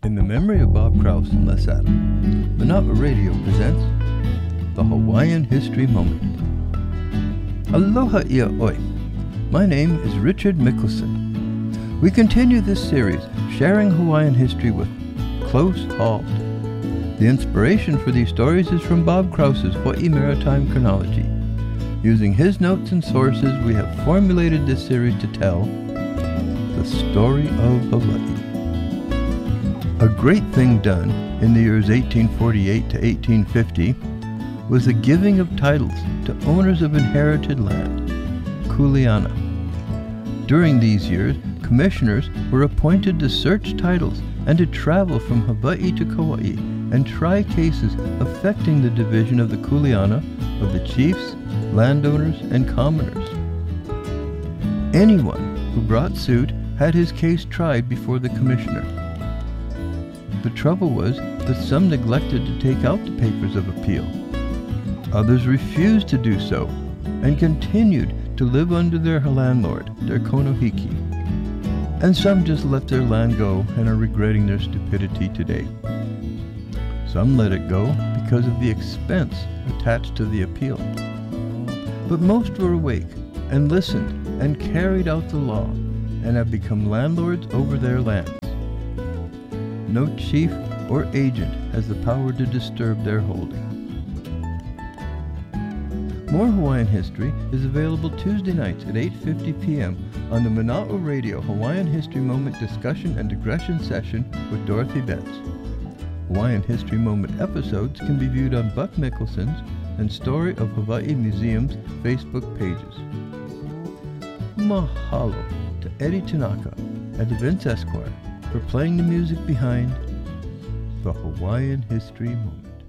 In the memory of Bob Krause and Les Adam, Manawa Radio presents the Hawaiian History Moment. Aloha ia oi. My name is Richard Mickelson. We continue this series sharing Hawaiian history with Close Hauled. The inspiration for these stories is from Bob Krause's Hawaii Maritime Chronology. Using his notes and sources, we have formulated this series to tell the story of Hawaii. A great thing done in the years 1848 to 1850 was the giving of titles to owners of inherited land, kuleana. During these years, commissioners were appointed to search titles and to travel from Hawaii to Kauai and try cases affecting the division of the kuleana of the chiefs, landowners, and commoners. Anyone who brought suit had his case tried before the commissioner. The trouble was that some neglected to take out the papers of appeal. Others refused to do so and continued to live under their landlord, their konohiki. And some just let their land go and are regretting their stupidity today. Some let it go because of the expense attached to the appeal. But most were awake and listened and carried out the law and have become landlords over their lands. No chief or agent has the power to disturb their holding. More Hawaiian history is available Tuesday nights at 8:50 p.m. on the Manawa Radio Hawaiian History Moment discussion and digression session with Dorothy Betts. Hawaiian History Moment episodes can be viewed on Buck Mickelson's and Story of Hawaii Museum's Facebook pages. Mahalo to Eddie Tanaka and to Vince Esquire for playing the music behind the Hawaiian History Moment.